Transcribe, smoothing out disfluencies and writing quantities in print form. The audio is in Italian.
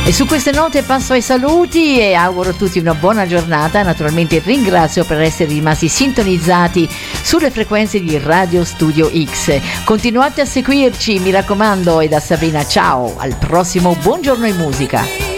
E su queste note passo ai saluti e auguro a tutti una buona giornata. Naturalmente ringrazio per essere rimasti sintonizzati sulle frequenze di Radio Studio X. Continuate a seguirci, mi raccomando, e da Sabrina ciao, al prossimo Buongiorno in Musica.